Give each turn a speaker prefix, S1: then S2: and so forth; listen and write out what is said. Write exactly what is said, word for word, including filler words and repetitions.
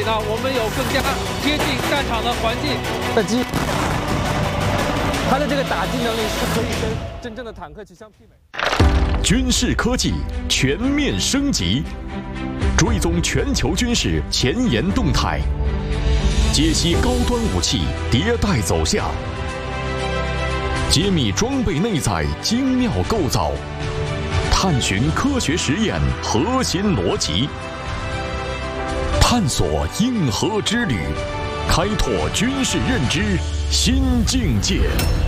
S1: 呢，我们有更加贴近战场的环境。
S2: 的机，它的这个打击能力是可以跟真正的坦克去相媲美。
S3: 军事科技全面升级，追踪全球军事前沿动态，解析高端武器迭代走向，揭秘装备内在精妙构造，探寻科学实验核心逻辑，探索硬核之旅，开拓军事认知新境界。